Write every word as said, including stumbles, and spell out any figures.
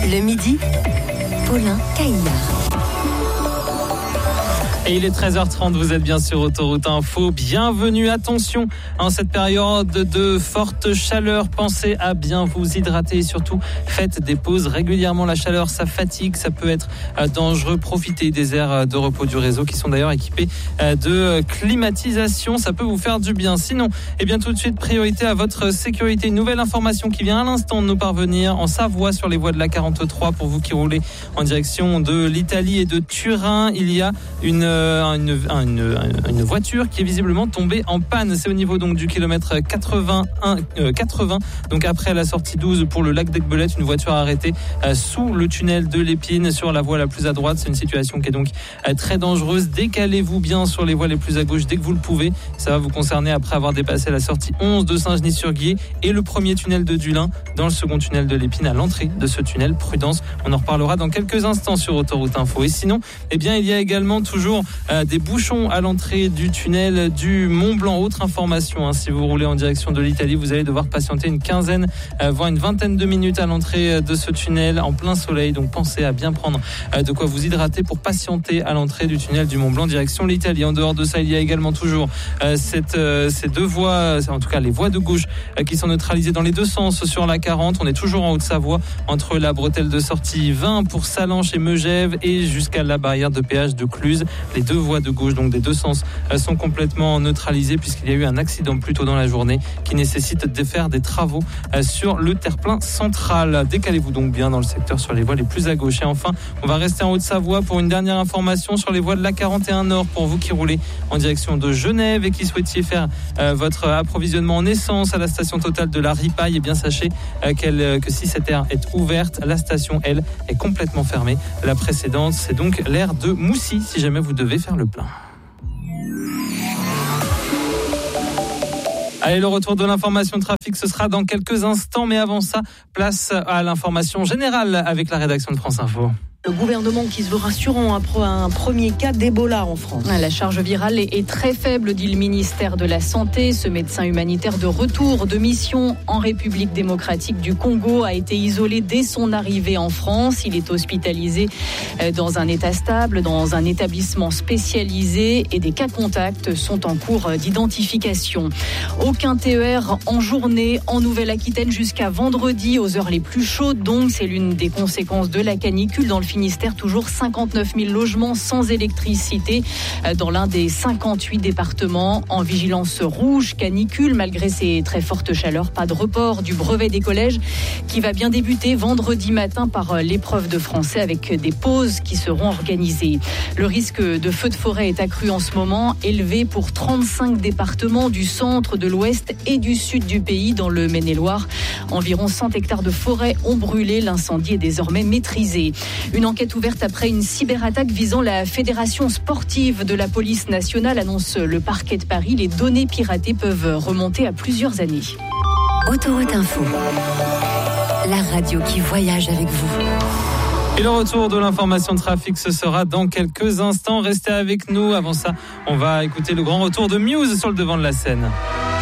Le midi, Paulin Caillard. Et il est treize heures trente, vous êtes bien sur Autoroute Info. Bienvenue, attention, en cette période de forte chaleur, pensez à bien vous hydrater et surtout faites des pauses régulièrement. La chaleur, ça fatigue, ça peut être dangereux. Profitez des aires de repos du réseau qui sont d'ailleurs équipées de climatisation. Ça peut vous faire du bien. Sinon, eh bien tout de suite, priorité à votre sécurité. Une nouvelle information qui vient à l'instant de nous parvenir en Savoie sur les voies de l'A quarante-trois pour vous qui roulez en direction de l'Italie et de Turin. Il y a une Une, une, une voiture qui est visiblement tombée en panne. C'est au niveau donc du kilomètre quatre-vingt-un, euh, quatre-vingts, donc après la sortie douze pour le lac d'Aiguebelette, une voiture arrêtée euh, sous le tunnel de l'Épine sur la voie la plus à droite. C'est une situation qui est donc euh, très dangereuse. Décalez-vous bien sur les voies les plus à gauche dès que vous le pouvez. Ça va vous concerner après avoir dépassé la sortie onze de Saint-Genis-sur-Guiers et le premier tunnel de Dulin. Dans le second tunnel de l'Épine, à l'entrée de ce tunnel, prudence. On en reparlera dans quelques instants sur Autoroute Info. Et sinon, eh bien, il y a également toujours Euh, des bouchons à l'entrée du tunnel du Mont-Blanc. Autre information, hein, si vous roulez en direction de l'Italie, vous allez devoir patienter une quinzaine, euh, voire une vingtaine de minutes à l'entrée de ce tunnel en plein soleil. Donc pensez à bien prendre euh, de quoi vous hydrater pour patienter à l'entrée du tunnel du Mont-Blanc direction l'Italie. En dehors de ça, il y a également toujours euh, cette, euh, ces deux voies, en tout cas les voies de gauche euh, qui sont neutralisées dans les deux sens sur la quarante. On est toujours en Haute-Savoie entre la bretelle de sortie vingt pour Sallanches et Megève et jusqu'à la barrière de péage de Cluse. Les deux voies de gauche, donc des deux sens, sont complètement neutralisées puisqu'il y a eu un accident plus tôt dans la journée qui nécessite de faire des travaux sur le terre-plein central. Décalez-vous donc bien dans le secteur sur les voies les plus à gauche. Et enfin, on va rester en Haute-Savoie pour une dernière information sur les voies de l'A quarante et un Nord pour vous qui roulez en direction de Genève et qui souhaitiez faire euh, votre approvisionnement en essence à la station Total de la Ripaille. Et bien sachez euh, qu'elle, que si cette aire est ouverte, la station, elle, est complètement fermée. La précédente, c'est donc l'aire de Moussy si jamais vous devez faire le plein. Allez, le retour de l'information trafic, ce sera dans quelques instants. Mais avant ça, place à l'information générale avec la rédaction de France Info. Le gouvernement qui se veut rassurant après un premier cas d'Ebola en France. La charge virale est très faible, dit le ministère de la Santé. Ce médecin humanitaire de retour de mission en République démocratique du Congo a été isolé dès son arrivée en France. Il est hospitalisé dans un état stable, dans un établissement spécialisé et des cas contacts sont en cours d'identification. Aucun T E R en journée en Nouvelle-Aquitaine jusqu'à vendredi aux heures les plus chaudes. Donc, c'est l'une des conséquences de la canicule dans le Finistère, toujours cinquante-neuf mille logements sans électricité dans l'un des cinquante-huit départements en vigilance rouge canicule. Malgré ces très fortes chaleurs, pas de report du brevet des collèges qui va bien débuter vendredi matin par l'épreuve de français avec des pauses qui seront organisées. Le risque de feu de forêt est accru en ce moment, élevé pour trente-cinq départements du centre, de l'ouest et du sud du pays. Dans le Maine-et-Loire, environ cent hectares de forêt ont brûlé. L'incendie est désormais maîtrisé. Une enquête ouverte après une cyberattaque visant la Fédération sportive de la police nationale, annonce le parquet de Paris. Les données piratées peuvent remonter à plusieurs années. Autoroute Info, la radio qui voyage avec vous. Et le retour de l'information trafic, ce sera dans quelques instants. Restez avec nous. Avant ça, on va écouter le grand retour de Muse sur le devant de la scène.